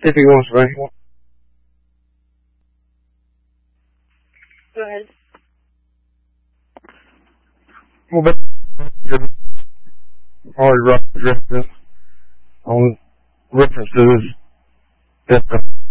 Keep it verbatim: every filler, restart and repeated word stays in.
If he wants to, right? Go ahead. Well, but already rough on reference to this.